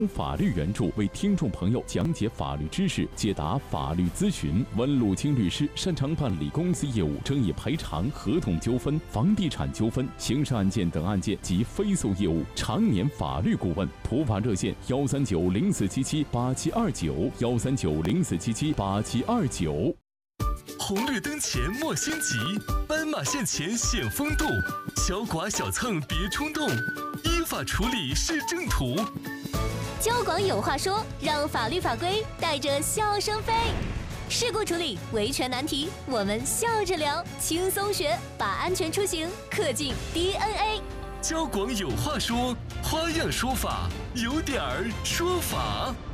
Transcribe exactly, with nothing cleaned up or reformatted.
法律援助为听众朋友讲解法律知识，解答法律咨询。温路清律师擅长办理公司业务、争议赔偿、合同纠纷、房地产纠纷、刑事案件等案件及非诉业务，常年法律顾问。普法热线：幺三九零四七七八七二九，幺三九零四七七八七二九。 红绿灯前莫心急，斑马线前显风度，小剐小蹭别冲动，依法处理是正途。 交广有话说，让法律法规带着笑声飞。事故处理、维权难题，我们笑着聊，轻松学，把安全出行刻进 D N A。 交广有话说，花样说法，有点儿说法。